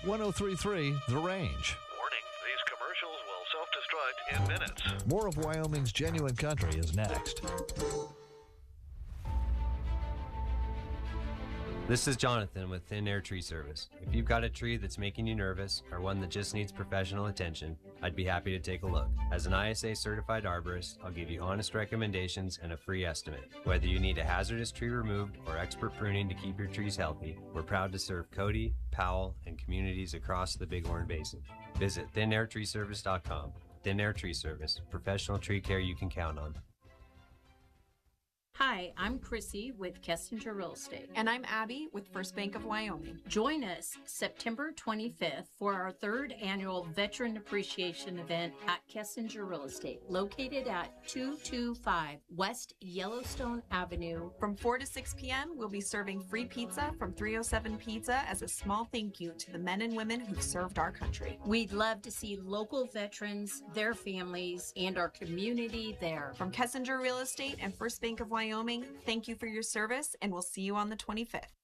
1033 The Range. Warning, these commercials will self-destruct in minutes. More of Wyoming's Genuine Country is next. This is Jonathan with Thin Air Tree Service. If you've got a tree that's making you nervous or one that just needs professional attention, I'd be happy to take a look. As an ISA certified arborist, I'll give you honest recommendations and a free estimate. Whether you need a hazardous tree removed or expert pruning to keep your trees healthy, we're proud to serve Cody, Powell, and communities across the Bighorn Basin. Visit thinairtreeservice.com. Thin Air Tree Service, professional tree care you can count on. Hi, I'm Chrissy with Kessinger Real Estate. And I'm Abby with First Bank of Wyoming. Join us September 25th for our third annual Veteran Appreciation event at Kessinger Real Estate, located at 225 West Yellowstone Avenue. From 4 to 6 p.m., we'll be serving free pizza from 307 Pizza as a small thank you to the men and women who've served our country. We'd love to see local veterans, their families, and our community there. From Kessinger Real Estate and First Bank of Wyoming, thank you for your service, and we'll see you on the 25th.